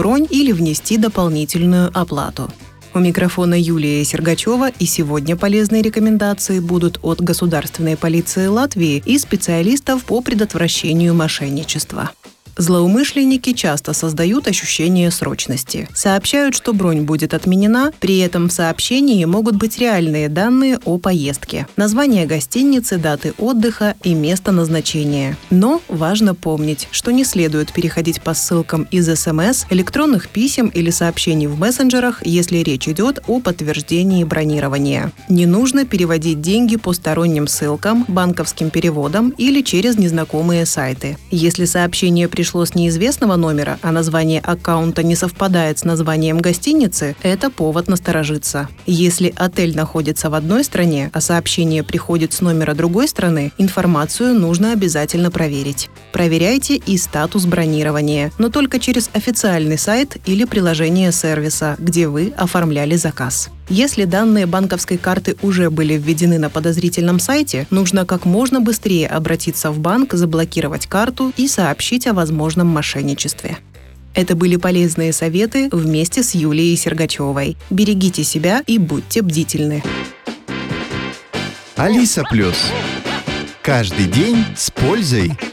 бронь или внести дополнительную оплату. У микрофона Юлия Сергачева, и сегодня полезные рекомендации будут от Государственной полиции Латвии и специалистов по предотвращению мошенничества. Злоумышленники часто создают ощущение срочности. Сообщают, что бронь будет отменена, при этом в сообщении могут быть реальные данные о поездке, название гостиницы, даты отдыха и место назначения. Но важно помнить, что не следует переходить по ссылкам из СМС, электронных писем или сообщений в мессенджерах, если речь идет о подтверждении бронирования. Не нужно переводить деньги по сторонним ссылкам, банковским переводам или через незнакомые сайты. Если сообщение пришло с неизвестного номера, а название аккаунта не совпадает с названием гостиницы, это повод насторожиться. Если отель находится в одной стране, а сообщение приходит с номера другой страны, информацию нужно обязательно проверить. Проверяйте и статус бронирования, но только через официальный сайт или приложение сервиса, где вы оформляли заказ. Если данные банковской карты уже были введены на подозрительном сайте, нужно как можно быстрее обратиться в банк, заблокировать карту и сообщить о возможном мошенничестве. Это были полезные советы вместе с Юлией Сергачевой. Берегите себя и будьте бдительны. Алиса Плюс. Каждый день с пользой.